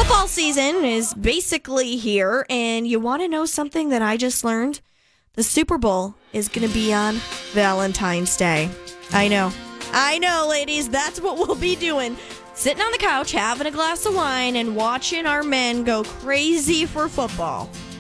Football season is basically here, and you want to know something that I just learned? The Super Bowl is going to be on Valentine's Day. I know, ladies, that's what we'll be doing. Sitting on the couch, having a glass of wine, and watching our men go crazy for football.